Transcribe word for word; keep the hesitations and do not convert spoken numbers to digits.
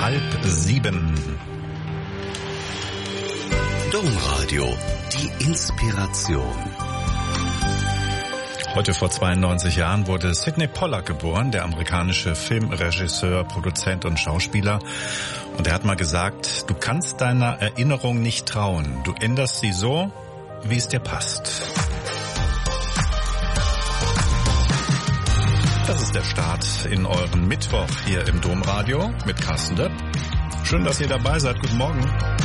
halb sieben. Domradio, die Inspiration. Heute vor zweiundneunzig Jahren wurde Sydney Pollack geboren, der amerikanische Filmregisseur, Produzent und Schauspieler. Und er hat mal gesagt, du kannst deiner Erinnerung nicht trauen. Du änderst sie so, wie es dir passt. Das ist der Start in euren Mittwoch hier im Domradio mit Carsten Döpp. Schön, dass ihr dabei seid. Guten Morgen.